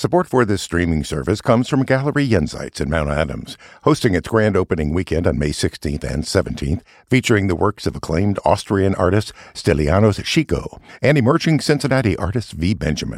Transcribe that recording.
Support for this streaming service comes from Gallery Jenseits in Mount Adams, hosting its grand opening weekend on May 16th and 17th, featuring the works of acclaimed Austrian artist Stylianos Chico and emerging Cincinnati artist V. Benjamin.